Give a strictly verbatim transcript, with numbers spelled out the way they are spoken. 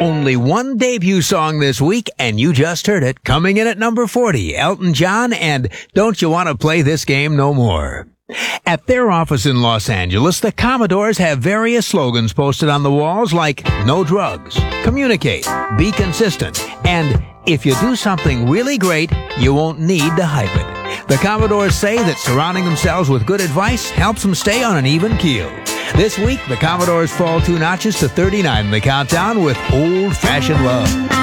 Only one debut song this week, and you just heard it. Coming in at number forty, Elton John and Don't You Want to Play This Game No More. At their office in Los Angeles, the Commodores have various slogans posted on the walls like no drugs, communicate, be consistent, and if you do something really great, you won't need to hype it. The Commodores say that surrounding themselves with good advice helps them stay on an even keel. This week, the Commodores fall two notches to thirty-nine in the countdown with Old Fashioned Love.